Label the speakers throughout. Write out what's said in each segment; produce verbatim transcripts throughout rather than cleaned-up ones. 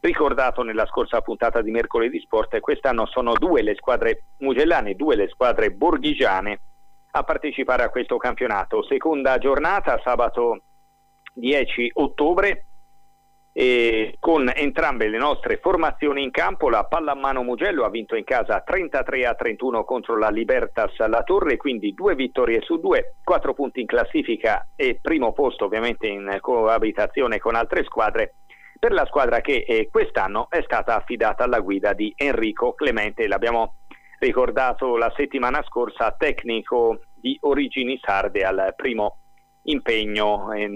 Speaker 1: ricordato nella scorsa puntata di Mercoledì Sport, quest'anno sono due le squadre mugellane, due le squadre borghigiane a partecipare a questo campionato. Seconda giornata, sabato dieci ottobre, e con entrambe le nostre formazioni in campo. La Pallamano Mugello ha vinto in casa trentatré a trentuno contro la Libertas La Torre, quindi due vittorie su due, quattro punti in classifica e primo posto ovviamente in coabitazione con altre squadre per la squadra che eh, quest'anno è stata affidata alla guida di Enrico Clemente. L'abbiamo ricordato la settimana scorsa, tecnico di origini sarde al primo impegno eh,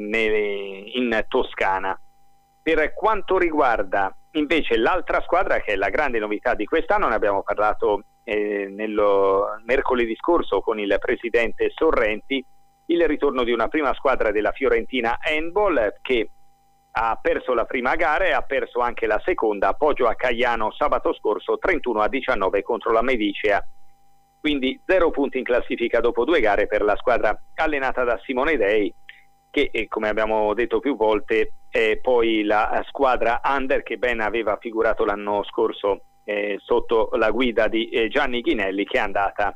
Speaker 1: in Toscana. Per quanto riguarda invece l'altra squadra, che è la grande novità di quest'anno, ne abbiamo parlato eh, nello mercoledì scorso con il presidente Sorrenti, il ritorno di una prima squadra della Fiorentina Handball, che ha perso la prima gara e ha perso anche la seconda, appoggio a Caiano sabato scorso trentuno a diciannove contro la Medicea, quindi zero punti in classifica dopo due gare per la squadra allenata da Simone Dei, che eh, come abbiamo detto più volte è poi la squadra under che ben aveva figurato l'anno scorso eh, sotto la guida di eh, Gianni Ghinelli, che è andata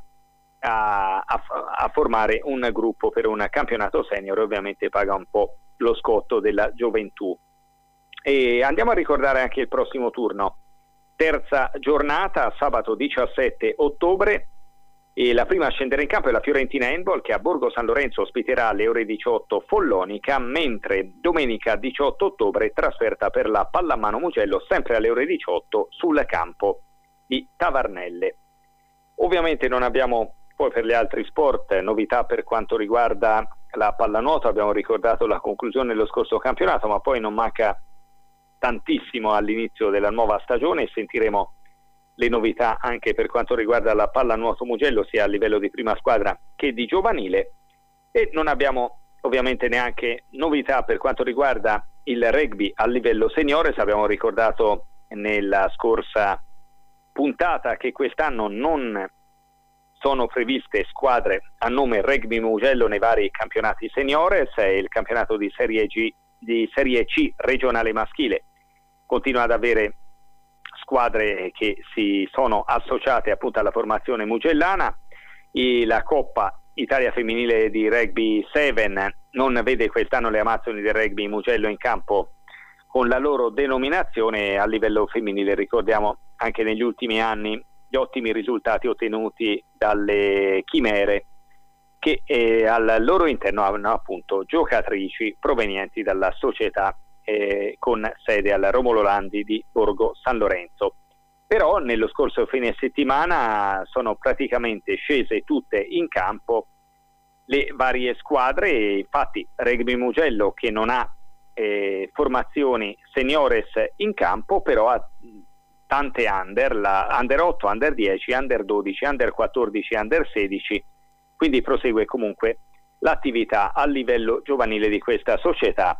Speaker 1: a, a, a formare un gruppo per un campionato senior e ovviamente paga un po' lo scotto della gioventù. E andiamo a ricordare anche il prossimo turno. Terza giornata, sabato diciassette ottobre, e la prima a scendere in campo è la Fiorentina Handball, che a Borgo San Lorenzo ospiterà alle ore diciotto Follonica, mentre domenica diciotto ottobre trasferta per la Pallamano Mugello sempre alle ore diciotto sul campo di Tavarnelle. Ovviamente non abbiamo poi per gli altri sport novità per quanto riguarda la pallanuoto. Abbiamo ricordato la conclusione dello scorso campionato, ma poi non manca tantissimo all'inizio della nuova stagione e sentiremo le novità anche per quanto riguarda la pallanuoto Mugello, sia a livello di prima squadra che di giovanile. E non abbiamo ovviamente neanche novità per quanto riguarda il rugby a livello seniores. Abbiamo ricordato nella scorsa puntata che quest'anno non sono previste squadre a nome Rugby Mugello nei vari campionati seniores. È il campionato di Serie G, di Serie C regionale maschile continua ad avere squadre che si sono associate appunto alla formazione mugellana. E la Coppa Italia Femminile di Rugby sette non vede quest'anno le Amazzoni del Rugby Mugello in campo con la loro denominazione. A livello femminile ricordiamo anche negli ultimi anni gli ottimi risultati ottenuti dalle Chimere, che eh, al loro interno hanno appunto giocatrici provenienti dalla società Eh, con sede al Romolo Landi di Borgo San Lorenzo. Però nello scorso fine settimana sono praticamente scese tutte in campo le varie squadre. Infatti Rugby Mugello, che non ha eh, formazioni seniores in campo, però ha tante under, la under otto, under dieci, under dodici, under quattordici, under sedici, quindi prosegue comunque l'attività a livello giovanile di questa società,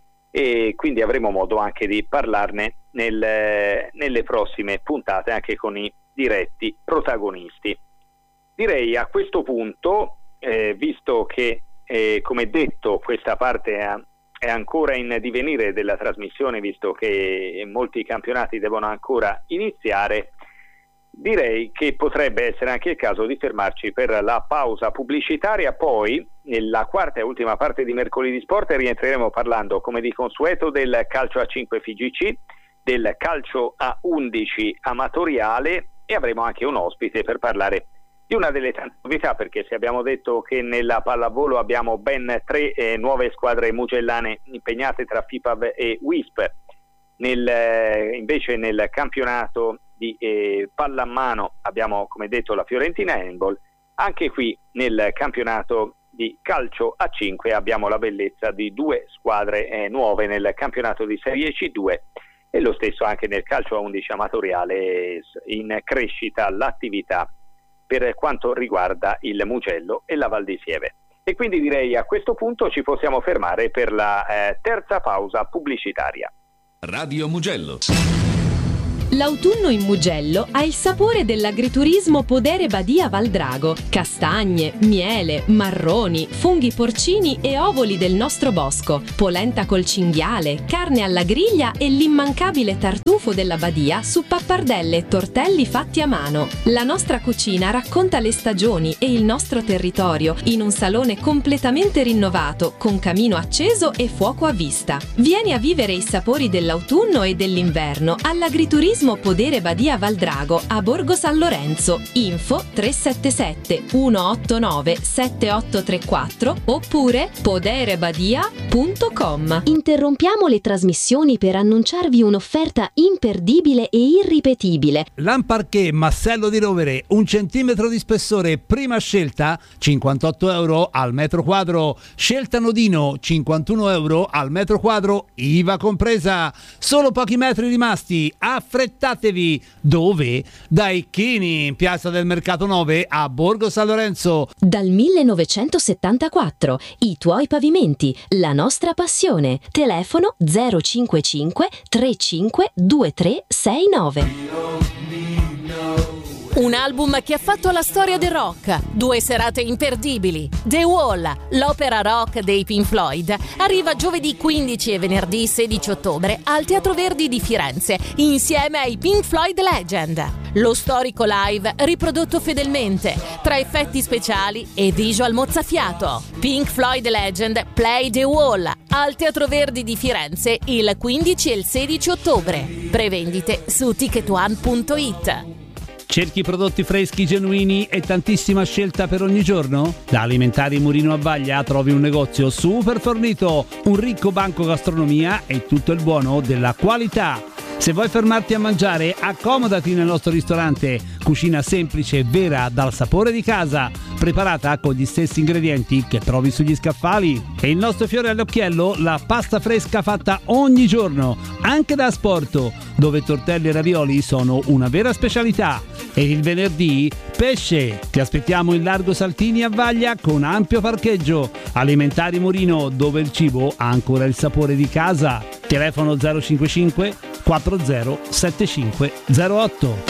Speaker 1: e quindi avremo modo anche di parlarne nel, nelle prossime puntate anche con i diretti protagonisti. Direi a questo punto, eh, visto che eh, come detto questa parte è, è ancora in divenire della trasmissione, visto che molti campionati devono ancora iniziare, direi che potrebbe essere anche il caso di fermarci per la pausa pubblicitaria. Poi nella quarta e ultima parte di Mercoledì Sport rientreremo parlando come di consueto del calcio a cinque F G C, del calcio a undici amatoriale, e avremo anche un ospite per parlare di una delle tante novità, perché se abbiamo detto che nella pallavolo abbiamo ben tre eh, nuove squadre mugellane impegnate tra FIPAV e WISP, nel, eh, invece nel campionato di eh, pallamano abbiamo come detto la Fiorentina Handball. Anche qui nel campionato di calcio a cinque abbiamo la bellezza di due squadre eh, nuove nel campionato di Serie C due, e lo stesso anche nel calcio a undici amatoriale, in crescita l'attività per quanto riguarda il Mugello e la Val di Sieve. E quindi direi a questo punto ci possiamo fermare per la eh, terza pausa pubblicitaria.
Speaker 2: Radio Mugello. L'autunno in Mugello ha il sapore dell'agriturismo Podere Badia Valdrago. Castagne, miele, marroni, funghi porcini e ovoli del nostro bosco, polenta col cinghiale, carne alla griglia e l'immancabile tartufo della Badia su pappardelle e tortelli fatti a mano. La nostra cucina racconta le stagioni e il nostro territorio in un salone completamente rinnovato, con camino acceso e fuoco a vista. Vieni a vivere i sapori dell'autunno e dell'inverno all'agriturismo Podere Badia Valdrago a Borgo San Lorenzo. Info tre sette sette uno otto nove sette otto tre quattro oppure poderebadia punto com. Interrompiamo le trasmissioni per annunciarvi un'offerta imperdibile e irripetibile.
Speaker 3: Lamparché Massello di Rovere, un centimetro di spessore, prima scelta, cinquantotto euro al metro quadro. Scelta Nodino, cinquantuno euro al metro quadro, I V A compresa. Solo pochi metri rimasti, affrettatevi. Dove? Dai Chini, in piazza del Mercato nove a Borgo San Lorenzo.
Speaker 2: Dal millenovecentosettantaquattro, i tuoi pavimenti, la nostra passione. Telefono zero cinquantacinque trentacinque ventitré sessantanove.
Speaker 4: Un album che ha fatto la storia del rock. Due serate imperdibili. The Wall, l'opera rock dei Pink Floyd, arriva giovedì quindici e venerdì sedici ottobre al Teatro Verdi di Firenze, insieme ai Pink Floyd Legend. Lo storico live riprodotto fedelmente, tra effetti speciali e visual mozzafiato. Pink Floyd Legend Play The Wall, al Teatro Verdi di Firenze il quindici e il sedici ottobre. Prevendite su ticket one punto it.
Speaker 3: Cerchi prodotti freschi, genuini e tantissima scelta per ogni giorno? Da Alimentari Murino a Vaglia trovi un negozio super fornito, un ricco banco gastronomia e tutto il buono della qualità. Se vuoi fermarti a mangiare, accomodati nel nostro ristorante. Cucina semplice e vera, dal sapore di casa, preparata con gli stessi ingredienti che trovi sugli scaffali. E il nostro fiore all'occhiello, la pasta fresca fatta ogni giorno, anche da asporto, dove tortelli e ravioli sono una vera specialità. E il venerdì, pesce. Ti aspettiamo in Largo Saltini a Vaglia con ampio parcheggio. Alimentari Murino, dove il cibo ha ancora il sapore di casa. Telefono zero cinquantacinque quattro zero sette cinque zero otto.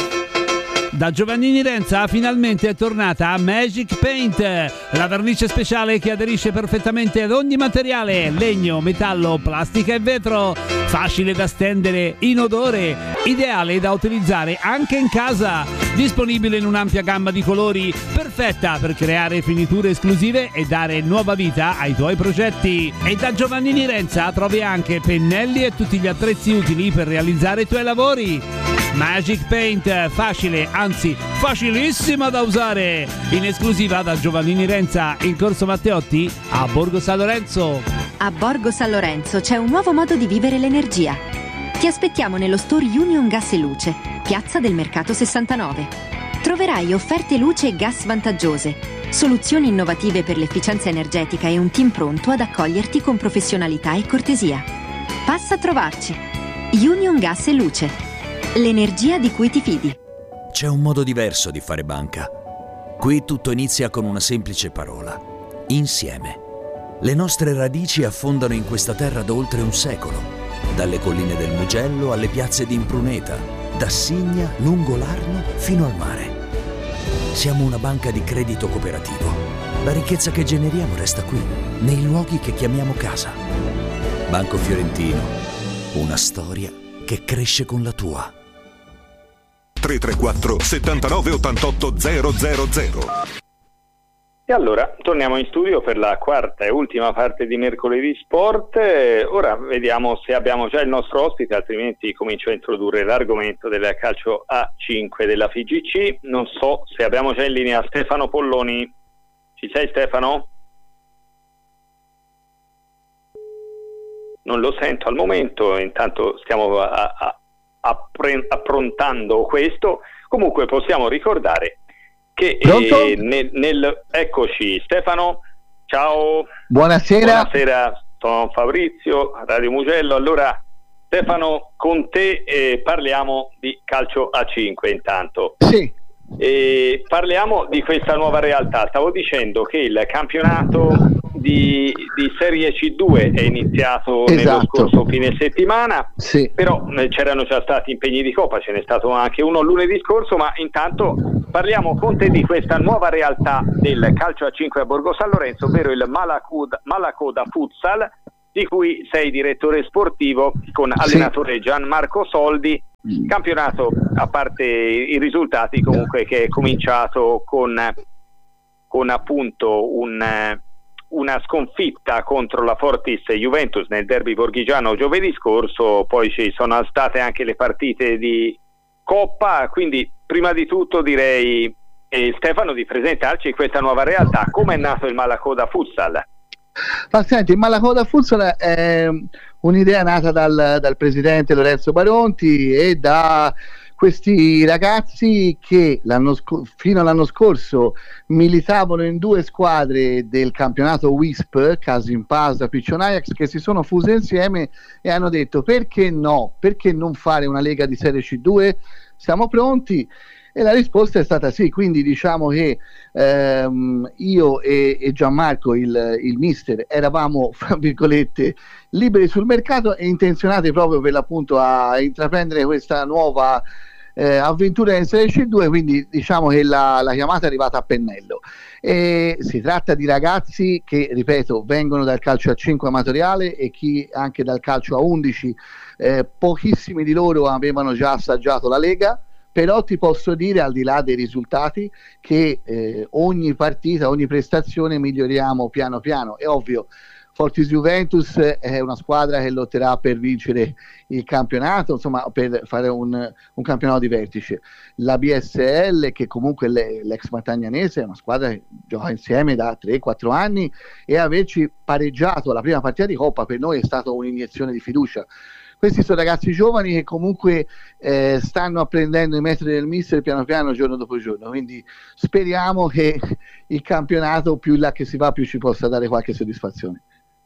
Speaker 3: Da Giovannini Renza finalmente è tornata Magic Paint, la vernice speciale che aderisce perfettamente ad ogni materiale, legno, metallo, plastica e vetro, facile da stendere, inodore, ideale da utilizzare anche in casa, disponibile in un'ampia gamma di colori, perfetta per creare finiture esclusive e dare nuova vita ai tuoi progetti. E da Giovannini Renza trovi anche pennelli e tutti gli attrezzi utili per realizzare i tuoi lavori. Magic Paint, facile, anzi facilissima da usare, in esclusiva da Giovannini Renza in Corso Matteotti a Borgo San Lorenzo.
Speaker 5: A Borgo San Lorenzo c'è un nuovo modo di vivere l'energia. Ti aspettiamo nello store Union Gas e Luce, piazza del Mercato sessantanove. Troverai offerte luce e gas vantaggiose, soluzioni innovative per l'efficienza energetica e un team pronto ad accoglierti con professionalità e cortesia. Passa a trovarci. Union Gas e Luce. L'energia di cui ti fidi.
Speaker 6: C'è un modo diverso di fare banca. Qui tutto inizia con una semplice parola: insieme. Le nostre radici affondano in questa terra da oltre un secolo, dalle colline del Mugello alle piazze di Impruneta, da Signa, lungo l'Arno fino al mare. Siamo una banca di credito cooperativo. La ricchezza che generiamo resta qui, nei luoghi che chiamiamo casa. Banco Fiorentino, una storia che cresce con la tua.
Speaker 7: tre tre quattro settantanove ottantotto zero zero zero.
Speaker 1: E allora torniamo in studio per la quarta e ultima parte di Mercoledì Sport. Eh, ora vediamo se abbiamo già il nostro ospite, altrimenti comincio a introdurre l'argomento del calcio A cinque della F I G C. Non so se abbiamo già in linea Stefano Polloni. Ci sei, Stefano? Non lo sento al momento, intanto stiamo a, a, appre, approntando questo. Comunque possiamo ricordare che eh, nel, nel eccoci Stefano, ciao.
Speaker 8: Buonasera.
Speaker 1: Buonasera, sono Fabrizio, Radio Mugello. Allora Stefano, con te eh, parliamo di calcio A cinque intanto.
Speaker 8: Sì,
Speaker 1: E parliamo di questa nuova realtà. Stavo dicendo che il campionato di, di Serie C due è iniziato
Speaker 8: esatto.
Speaker 1: nello scorso fine settimana,
Speaker 8: sì.
Speaker 1: però eh, c'erano già stati impegni di Coppa, ce n'è stato anche uno lunedì scorso, ma intanto parliamo con te di questa nuova realtà del calcio a cinque a Borgo San Lorenzo, ovvero il Malacoda, Malacoda Futsal, di cui sei direttore sportivo con allenatore Gianmarco Soldi. Campionato, a parte i risultati, comunque, che è cominciato con, con appunto un, una sconfitta contro la Fortis Juventus nel derby borghigiano giovedì scorso, poi ci sono state anche le partite di Coppa, quindi prima di tutto direi, eh, Stefano, di presentarci questa nuova realtà. Come è nato il Malacoda Futsal?
Speaker 8: Ma senti, il Malacoda Futsal è un'idea nata dal, dal presidente Lorenzo Baronti e da questi ragazzi che l'anno sc- fino all'anno scorso militavano in due squadre del campionato W I S P, Casinpasa, Piccion Ajax, che si sono fuse insieme e hanno detto: perché no? Perché non fare una lega di Serie C due? Siamo pronti. E la risposta è stata sì, quindi diciamo che ehm, io e, e Gianmarco, il, il mister, eravamo, fra virgolette, liberi sul mercato e intenzionati proprio per l'appunto a intraprendere questa nuova eh, avventura in Serie C due, quindi diciamo che la, la chiamata è arrivata a pennello. E si tratta di ragazzi che, ripeto, vengono dal calcio a cinque amatoriale e chi anche dal calcio a undici, eh, pochissimi di loro avevano già assaggiato la Lega. Però ti posso dire, al di là dei risultati, che eh, ogni partita, ogni prestazione miglioriamo piano piano. È ovvio, Fortis Juventus è una squadra che lotterà per vincere il campionato, insomma per fare un, un campionato di vertice. La B S L, che comunque le, l'ex Mattagnanese, è una squadra che gioca insieme da tre quattro anni, e averci pareggiato la prima partita di Coppa per noi è stata un'iniezione di fiducia. Questi sono ragazzi giovani che comunque eh, stanno apprendendo i metodi del mister piano piano, giorno dopo giorno, quindi speriamo che il campionato, più in là che si va, più ci possa dare qualche soddisfazione.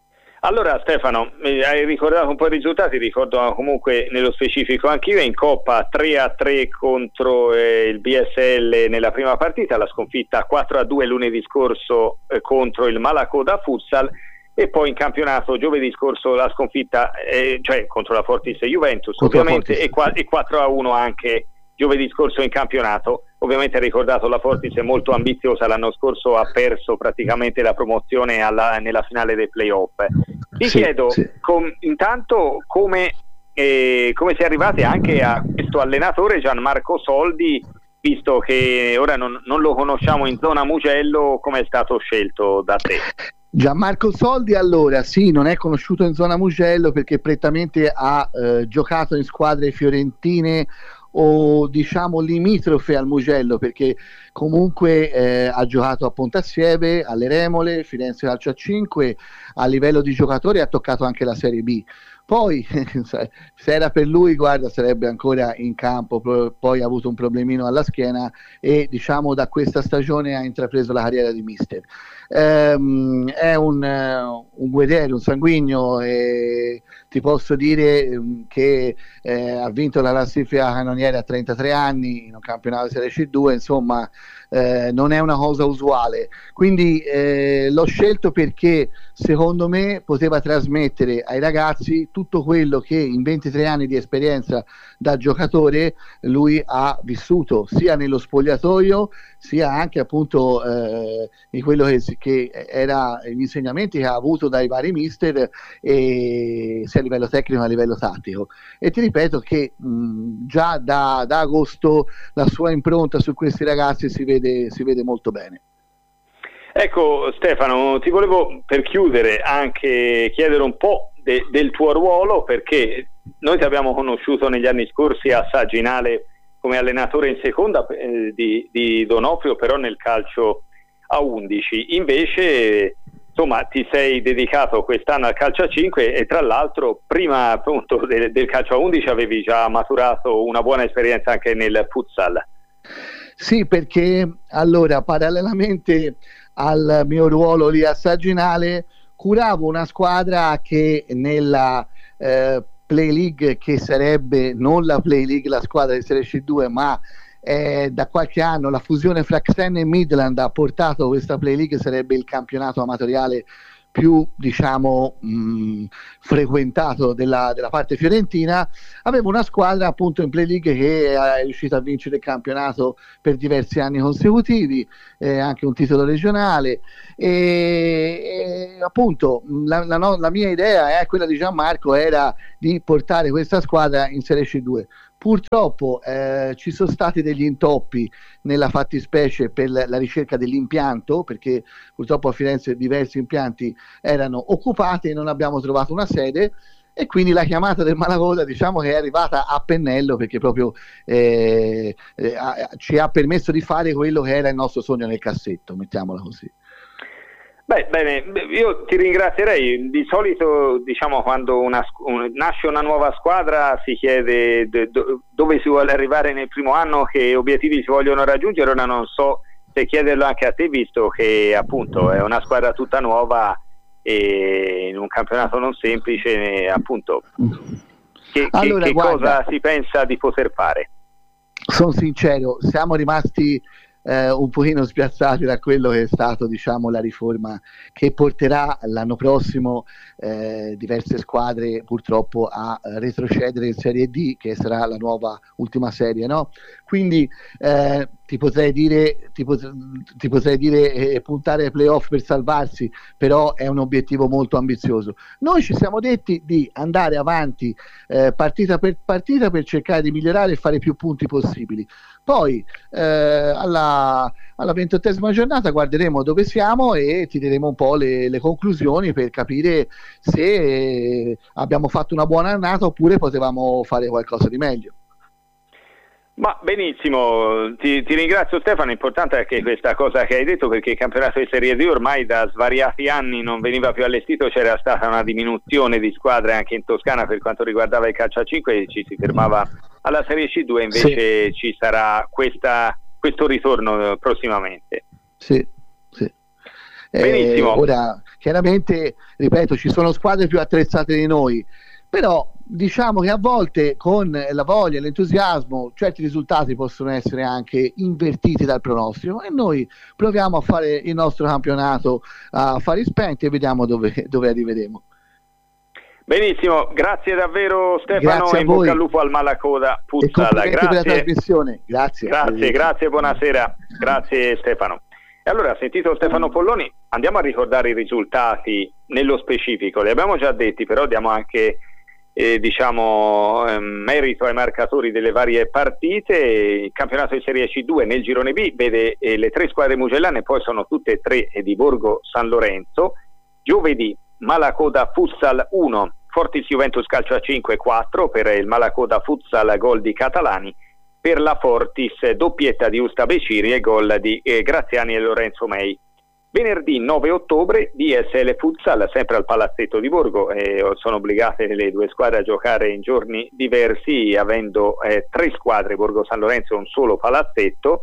Speaker 1: Allora Stefano, hai ricordato un po' i risultati, ricordo comunque nello specifico anch'io, in Coppa tre a tre contro eh, il B S L nella prima partita, la sconfitta quattro a due lunedì scorso eh, contro il Malacoda Futsal, e poi in campionato giovedì scorso la sconfitta eh, cioè contro la Fortis Juventus contro ovviamente Fortis. E, qua, e quattro a uno anche giovedì scorso in campionato. Ovviamente ha ricordato, la Fortis è molto ambiziosa, l'anno scorso ha perso praticamente la promozione alla, nella finale dei playoff. Ti sì, chiedo sì. Com, intanto come, eh, come si è arrivati anche a questo allenatore Gianmarco Soldi, visto che ora non, non lo conosciamo in zona Mugello, come è stato scelto da te?
Speaker 8: Gianmarco Soldi, allora sì, non è conosciuto in zona Mugello perché prettamente ha eh, giocato in squadre fiorentine o diciamo limitrofe al Mugello, perché comunque eh, ha giocato a Pontassieve, alle Remole, Firenze Calcio a cinque, a livello di giocatori ha toccato anche la Serie B. Poi se era per lui, guarda, sarebbe ancora in campo, poi ha avuto un problemino alla schiena e diciamo da questa stagione ha intrapreso la carriera di mister. Um, è un, uh, un guerriero, un sanguigno, e ti posso dire um, che eh, ha vinto la classifica cannoniere a trentatré anni in un campionato di Serie C due, insomma eh, non è una cosa usuale, quindi eh, l'ho scelto perché secondo me poteva trasmettere ai ragazzi tutto quello che in ventitré anni di esperienza da giocatore lui ha vissuto sia nello spogliatoio sia anche appunto eh, in quello che, che era gli insegnamenti che ha avuto dai vari mister, e sia a livello tecnico che a livello tattico. E ti ripeto che mh, già da, da agosto la sua impronta su questi ragazzi si vede, si vede molto bene.
Speaker 1: Ecco Stefano, ti volevo per chiudere anche chiedere un po' de, del tuo ruolo, perché noi ti abbiamo conosciuto negli anni scorsi a Saginale come allenatore in seconda eh, di, di Donofrio, però nel calcio a undici. Invece insomma ti sei dedicato quest'anno al calcio a cinque e tra l'altro prima appunto del, del calcio a undici avevi già maturato una buona esperienza anche nel futsal.
Speaker 8: Sì, perché allora parallelamente al mio ruolo lì a Saginale curavo una squadra che nella eh, Play League, che sarebbe non la Play League, la squadra di Serie C due, ma eh, da qualche anno la fusione fra Xen e Midland ha portato questa Play League, sarebbe il campionato amatoriale più diciamo mh, frequentato della, della parte fiorentina. Avevo una squadra appunto in Play League che è riuscita a vincere il campionato per diversi anni consecutivi, eh, anche un titolo regionale, e, e appunto la, la, no, la mia idea è quella di Gianmarco, era di portare questa squadra in Serie C due. Purtroppo eh, ci sono stati degli intoppi nella fattispecie per la ricerca dell'impianto, perché purtroppo a Firenze diversi impianti erano occupati e non abbiamo trovato una sede, e quindi la chiamata del Malacoda diciamo che è arrivata a pennello, perché proprio eh, eh, ci ha permesso di fare quello che era il nostro sogno nel cassetto, mettiamola così.
Speaker 1: Beh, bene, io ti ringrazierei. Di solito, diciamo, quando una, un, nasce una nuova squadra si chiede de, do, dove si vuole arrivare nel primo anno, che obiettivi si vogliono raggiungere. Ora non so se chiederlo anche a te, visto che appunto è una squadra tutta nuova e in un campionato non semplice, appunto, che, allora, che, che cosa si pensa di poter fare?
Speaker 8: Sono sincero, siamo rimasti Eh, un pochino spiazzati da quello che è stato diciamo la riforma che porterà l'anno prossimo eh, diverse squadre purtroppo a retrocedere in Serie D, che sarà la nuova ultima serie, no? Quindi eh, ti potrei dire ti, pot- ti potrei dire eh, puntare ai playoff per salvarsi, però è un obiettivo molto ambizioso. Noi ci siamo detti di andare avanti eh, partita per partita per cercare di migliorare e fare più punti possibili. Poi eh, alla, alla ventottesima giornata guarderemo dove siamo e tireremo un po' le, le conclusioni per capire se eh, abbiamo fatto una buona annata oppure potevamo fare qualcosa di meglio.
Speaker 1: Ma benissimo, ti, ti ringrazio Stefano. Importante anche questa cosa che hai detto, perché il campionato di Serie D ormai da svariati anni non veniva più allestito, c'era stata una diminuzione di squadre anche in Toscana per quanto riguardava il calcio a cinque e ci si fermava alla Serie C due, invece sì. Ci sarà questa, questo ritorno prossimamente.
Speaker 8: Sì, sì.
Speaker 1: Benissimo.
Speaker 8: Eh, ora, chiaramente, ripeto, ci sono squadre più attrezzate di noi, però diciamo che a volte con la voglia e l'entusiasmo certi risultati possono essere anche invertiti dal pronostico, e noi proviamo a fare il nostro campionato a fari spenti e vediamo dove, dove arriveremo.
Speaker 1: Benissimo, grazie davvero Stefano,
Speaker 8: grazie
Speaker 1: e in bocca al lupo al Malacoda Futsal.
Speaker 8: Grazie per la trasmissione. Grazie.
Speaker 1: Grazie, grazie, buonasera. Grazie Stefano. E allora, sentito Stefano Polloni, andiamo a ricordare i risultati nello specifico. Li abbiamo già detti, però diamo anche Eh, diciamo eh, merito ai marcatori delle varie partite. Il campionato di Serie C due nel girone B vede eh, le tre squadre mugellane, poi sono tutte e tre eh, di Borgo San Lorenzo. Giovedì Malacoda Futsal uno, Fortis Juventus Calcio a cinque quattro per il Malacoda Futsal, gol di Catalani. Per la Fortis doppietta di Usta Beciri e gol di eh, Graziani e Lorenzo Mei. Venerdì nove ottobre D S L Futsal, sempre al Palazzetto di Borgo, eh, sono obbligate le due squadre a giocare in giorni diversi, avendo eh, tre squadre, Borgo San Lorenzo e un solo palazzetto.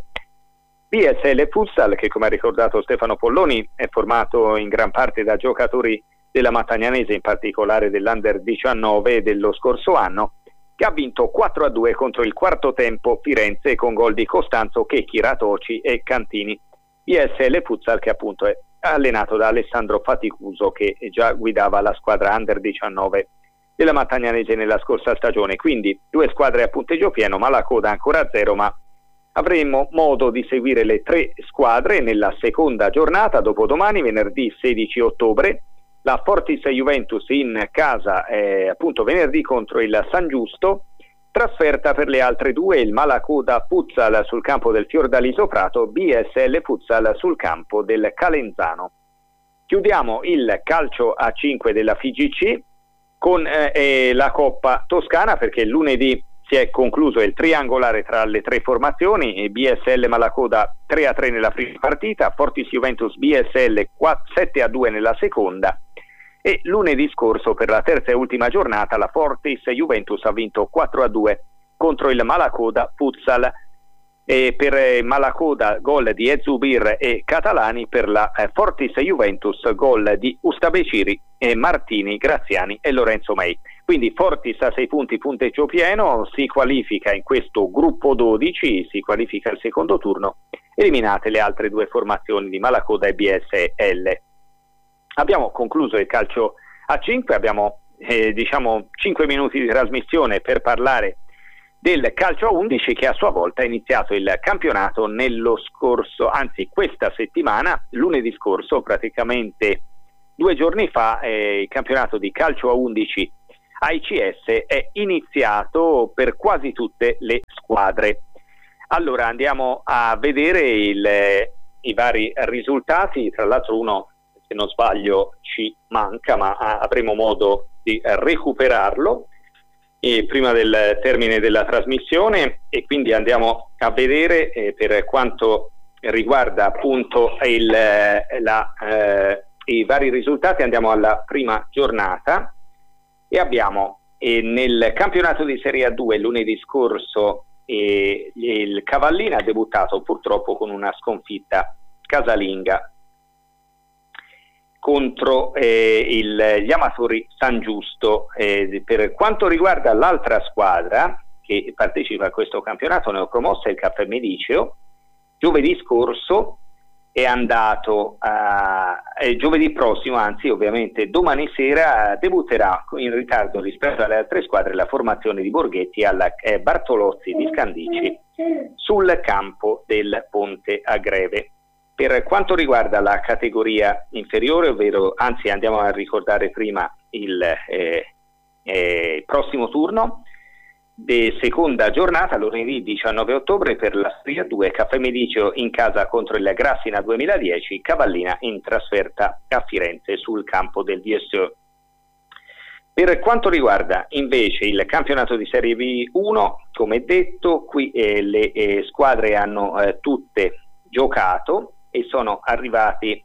Speaker 1: D S L Futsal, che come ha ricordato Stefano Polloni è formato in gran parte da giocatori della Mattagnanese, in particolare dell'Under diciannove dello scorso anno, che ha vinto quattro a due contro il quarto tempo Firenze con gol di Costanzo, Checchi, Ratoci e Cantini. D S L Futsal che appunto è allenato da Alessandro Faticuso, che già guidava la squadra Under diciannove della Mattagnanese nella scorsa stagione. Quindi due squadre a punteggio pieno, ma la coda ancora a zero, ma avremo modo di seguire le tre squadre nella seconda giornata. Dopodomani, venerdì sedici ottobre, la Fortis Juventus in casa eh, appunto venerdì contro il San Giusto. Trasferta per le altre due, il Malacoda Futsal sul campo del Fiordaliso Prato, B S L Futsal sul campo del Calenzano. Chiudiamo il calcio a cinque della F I G C con eh, la Coppa Toscana, perché lunedì si è concluso il triangolare tra le tre formazioni, B S L Malacoda tre a tre nella prima partita, Fortis Juventus B S L sette a due nella seconda. E lunedì scorso, per la terza e ultima giornata, la Fortis Juventus ha vinto quattro a due contro il Malacoda Futsal. e per eh, Malacoda gol di Ezubir e Catalani, per la eh, Fortis Juventus gol di Ustabeciri e Martini, Graziani e Lorenzo Mei. Quindi Fortis a sei punti, punteggio pieno, si qualifica in questo gruppo dodici, si qualifica al secondo turno, eliminate le altre due formazioni di Malacoda e B S L. Abbiamo concluso il calcio a cinque, abbiamo eh, diciamo cinque minuti di trasmissione per parlare del calcio a undici, che a sua volta ha iniziato il campionato nello scorso, anzi questa settimana, lunedì scorso, praticamente due giorni fa, eh, il campionato di calcio a undici A I C S è iniziato per quasi tutte le squadre. Allora andiamo a vedere il, i vari risultati, tra l'altro uno, se non sbaglio, ci manca, ma avremo modo di recuperarlo e prima del termine della trasmissione, e quindi andiamo a vedere eh, per quanto riguarda appunto il, la, eh, i vari risultati. Andiamo alla prima giornata e abbiamo eh, nel campionato di Serie A due lunedì scorso eh, il Cavallina ha debuttato purtroppo con una sconfitta casalinga contro eh, il, gli Amatori San Giusto. Eh, per quanto riguarda l'altra squadra che partecipa a questo campionato neopromossa, il Caffè Mediceo, giovedì scorso è andato a eh, giovedì prossimo, anzi ovviamente domani sera, debutterà in ritardo rispetto alle altre squadre la formazione di Borghetti alla eh, Bartolozzi di Scandici sul campo del Ponte a Greve. Per quanto riguarda la categoria inferiore, ovvero, anzi andiamo a ricordare prima il eh, eh, prossimo turno di seconda giornata, lunedì diciannove ottobre, per la Serie A due, Caffè Mediceo in casa contro il Grassina duemiladieci, Cavallina in trasferta a Firenze sul campo del D S O. Per quanto riguarda invece il campionato di Serie B uno, come detto, qui eh, le eh, squadre hanno eh, tutte giocato e sono arrivati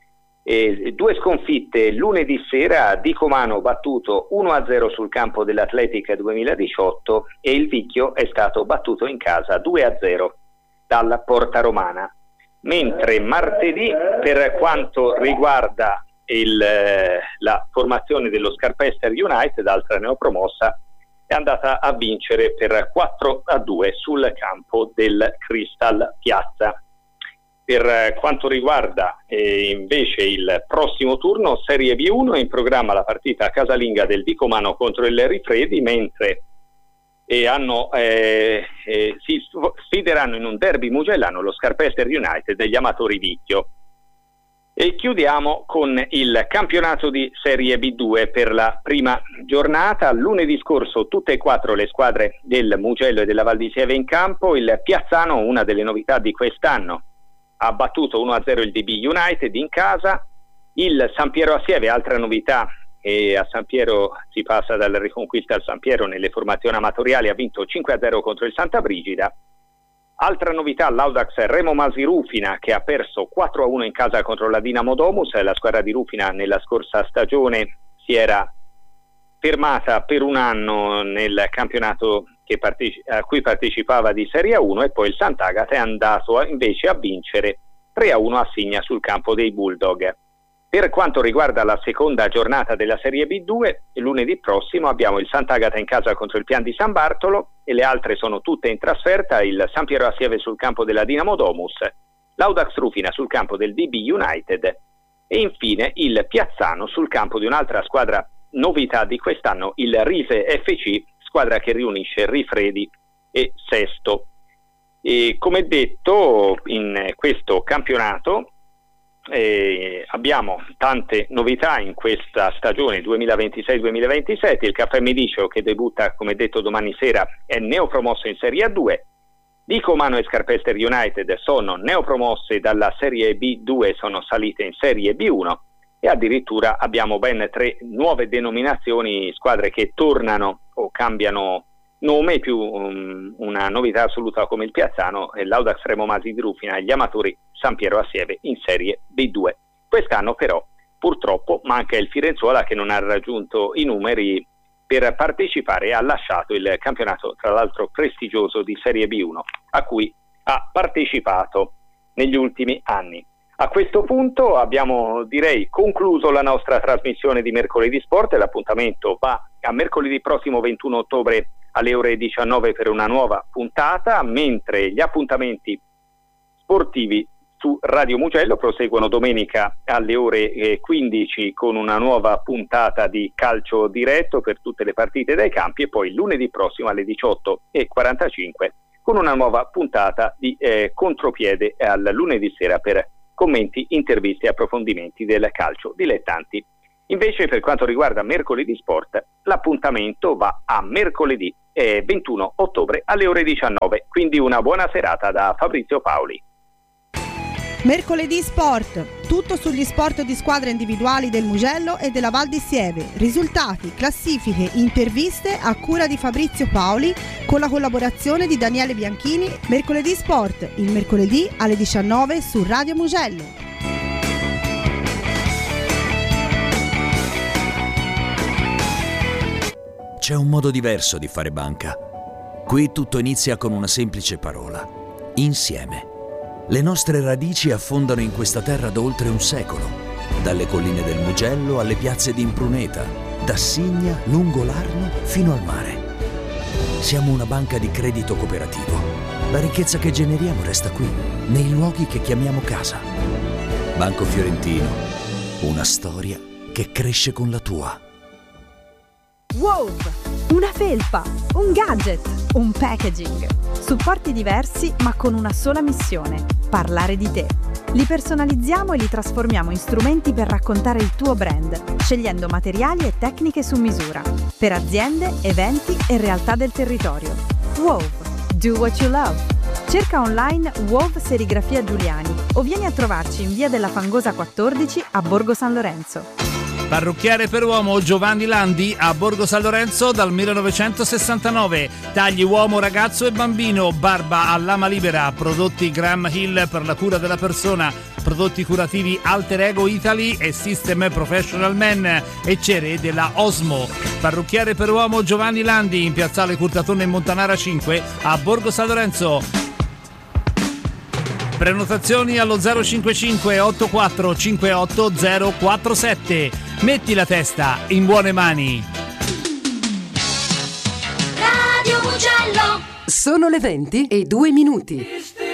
Speaker 1: eh, due sconfitte lunedì sera. Dicomano battuto uno a zero sul campo dell'Atletica duemiladiciotto e il Vicchio è stato battuto in casa due a zero dalla Porta Romana. Mentre martedì, per quanto riguarda il, eh, la formazione dello Scarpester United, altra neopromossa, è andata a vincere per quattro a due sul campo del Crystal Piazza. Per quanto riguarda eh, invece il prossimo turno, Serie B uno, è in programma la partita casalinga del Dicomano contro il Rifredi, mentre eh, hanno, eh, eh, si sfideranno in un derby mugellano lo Scarpester United e gli Amatori Vicchio. E chiudiamo con il campionato di Serie B due per la prima giornata. Lunedì scorso tutte e quattro le squadre del Mugello e della Val di Sieve in campo. Il Piazzano, una delle novità di quest'anno, ha battuto uno a zero il D B United in casa. Il San Piero a Sieve, altra novità, e a San Piero si passa dalla Riconquista al San Piero nelle formazioni amatoriali, ha vinto cinque a zero contro il Santa Brigida. Altra novità, l'Audax Remo Masi Rufina, che ha perso quattro a uno in casa contro la Dinamo Domus. La squadra di Rufina nella scorsa stagione si era fermata per un anno nel campionato che parteci- a cui partecipava di Serie A uno, e poi il Sant'Agata è andato invece a vincere tre a uno a Signa sul campo dei Bulldog. Per quanto riguarda la seconda giornata della Serie B due, lunedì prossimo abbiamo il Sant'Agata in casa contro il Pian di San Bartolo e le altre sono tutte in trasferta. Il San Piero a Sieve sul campo della Dinamo Domus, l'Audax Rufina sul campo del D B United e infine il Piazzano sul campo di un'altra squadra novità di quest'anno, il Rife F C, squadra che riunisce Rifredi e Sesto. E come detto, in questo campionato eh, abbiamo tante novità in questa stagione duemilaventisei duemilaventisette. Il Caffè Mediceo, che debutta come detto domani sera, è neopromosso in Serie A due. Dicomano e Scarpester United sono neopromosse dalla Serie B due, sono salite in Serie B uno, e addirittura abbiamo ben tre nuove denominazioni, squadre che tornano o cambiano nome, più um, una novità assoluta come il Piazzano, e l'Audax Remo Masi di Rufina e gli Amatori San Piero a Sieve in Serie B due. Quest'anno però purtroppo manca il Firenzuola, che non ha raggiunto i numeri per partecipare e ha lasciato il campionato, tra l'altro prestigioso, di Serie B uno, a cui ha partecipato negli ultimi anni. A questo punto abbiamo, direi, concluso la nostra trasmissione di Mercoledì Sport. L'appuntamento va a mercoledì prossimo ventuno ottobre alle ore diciannove per una nuova puntata, mentre gli appuntamenti sportivi su Radio Mugello proseguono domenica alle ore quindici con una nuova puntata di calcio diretto per tutte le partite dai campi, e poi lunedì prossimo alle diciotto e quarantacinque con una nuova puntata di eh, contropiede al lunedì sera per commenti, interviste e approfondimenti del calcio dilettanti. Invece, per quanto riguarda Mercoledì Sport, l'appuntamento va a mercoledì eh, ventuno ottobre alle ore diciannove, quindi una buona serata da Fabrizio Paoli.
Speaker 9: Mercoledì Sport, tutto sugli sport di squadre individuali del Mugello e della Val di Sieve, risultati, classifiche, interviste a cura di Fabrizio Paoli con la collaborazione di Daniele Bianchini. Mercoledì Sport, il mercoledì alle diciannove su Radio Mugello.
Speaker 6: C'è un modo diverso di fare banca. Qui tutto inizia con una semplice parola: insieme. Le nostre radici affondano in questa terra da oltre un secolo, dalle colline del Mugello alle piazze di Impruneta, da Signa, lungo l'Arno, fino al mare. Siamo una banca di credito cooperativo. La ricchezza che generiamo resta qui, nei luoghi che chiamiamo casa. Banco Fiorentino, una storia che cresce con la tua.
Speaker 10: Wow! Una felpa, un gadget, un packaging. Supporti diversi ma con una sola missione: parlare di te. Li personalizziamo e li trasformiamo in strumenti per raccontare il tuo brand, scegliendo materiali e tecniche su misura per aziende, eventi e realtà del territorio. Wow! Do what you love. Cerca online Wow Serigrafia Giuliani o vieni a trovarci in via della Fangosa quattordici a Borgo San Lorenzo.
Speaker 3: Parrucchiere per uomo Giovanni Landi a Borgo San Lorenzo dal millenovecentosessantanove. Tagli uomo, ragazzo e bambino, barba a lama libera, prodotti Graham Hill per la cura della persona, prodotti curativi Alter Ego Italy e System Professional Men e cere della Osmo. Parrucchiere per uomo Giovanni Landi in piazzale Curtatone in Montanara cinque a Borgo San Lorenzo. Prenotazioni allo zero cinquantacinque ottantaquattro cinquantotto zero quarantasette. Metti la testa in buone mani.
Speaker 11: Radio Mugello. Sono le venti e due minuti.